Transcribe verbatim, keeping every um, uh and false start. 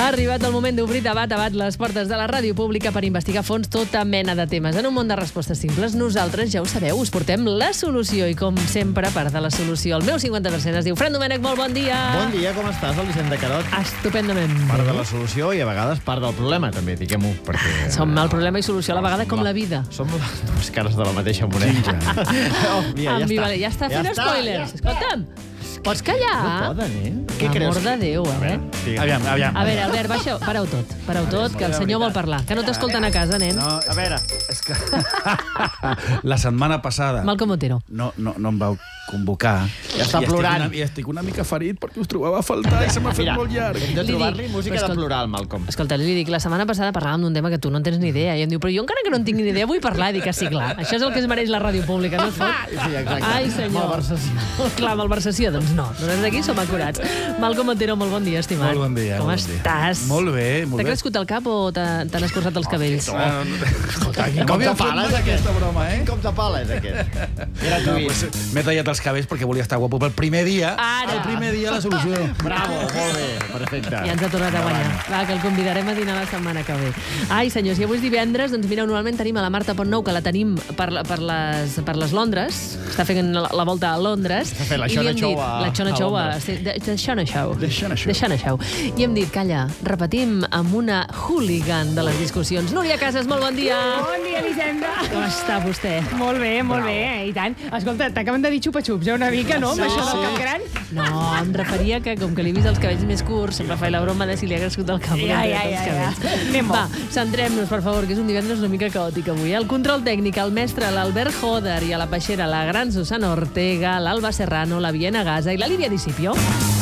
Ha arribat el moment d'obrir debat a bat les portes de la ràdio pública per investigar a fons tota mena de temes. En un món de respostes simples, nosaltres, ja ho sabeu, us portem la solució i, com sempre, part de la solució. El meu cinquanta per cent es diu Fran Domènech, molt bon dia. Bon dia, com estàs, el Vicent de Carot? Estupendament. Part de la solució i a vegades part del problema, també, diguem-ho, perquè... Som el problema i solució a la vegada, com la vida. Som les dues cares de la mateixa moneda. Oh, mira, ja està. Ja està fent ja spoilers. Està, ja Escolta'm, pots callar? No poden, eh? Què creus? Amor de Déu, eh? Aviam, aviam. A veure, Albert, baixa, pareu tot, pareu tot, que el senyor vol parlar. Que no t'escolten a casa, nen. No, A veure. és que la setmana passada Malcom Otero. no, no, no em vau convocar. Ja està I plorant. Estic una, I estic una mica ferit perquè us trobava a faltar i se m'ha fet Mira, molt llarg. hem de Li trobar-li dic, música però de escolta- plural, Malcolm. Escolta, li dic, la setmana passada parlàvem d'un tema que tu no en tens ni idea. I em diu, però jo encara que no en tinc ni idea vull parlar. I dic que sí, clar. Això és el que es mereix la ràdio pública, no es fot? Sí, exacte. Ai, senyor. Malversació. Clar, malversació, doncs no. Nosaltres aquí som acurats. Malcom Otero, molt bon dia, estimat. Molt bon dia. Com molt bon dia. estàs? Molt bé, molt T'ha bé. crescut el cap o t'ha- t'han escorçat els cabells? No, no, no. Escolta, quin Com cop de ja pala és fet aquest? aquesta broma, eh? Com de pala és aquest? Mira, No, tu. pues, m'he tallat els cabells perquè volia estar guapo pel primer dia. Ara. El primer dia la solució. Bravo, molt bé, perfecte. Ja ens ha tornat a guanyar. Va, que el convidarem a dinar la setmana que ve. Ai, senyors, i avui és divendres, doncs mireu, normalment tenim a la Marta Pontnou, que la tenim per, la- per, les, per les Londres, està fent la, la volta a Londres. Està fent la i li Xona hem Show dit- a- La Xona a Show, a, Londres. sí, de, de Xona Show. The Xona Show. De Xona Show. I hem dit, calla, repetim amb una hooligan de les discussions. Núria Casas, molt bon dia. Bon dia, Elisenda. Com està vostè? Molt bé, molt bé, i tant. Escolta, t'acaben de dir xupa-xups, ja una mica, no? Amb Sí, això del sí. cap gran. No, em referia que, com que li he vist els cabells més curts, sempre faig la broma de si li ha crescut el cap o li Ja, han ja, tret els ja, cabells. ja. Anem-ho. Va, centrem-nos, per favor, que és un divendres una mica caòtic avui. El control tècnic, el mestre, l'Albert Joder, i a la peixera, la gran Susana Ortega, l'Alba Serrano, la Viena Gaza i la Lídia Discipio.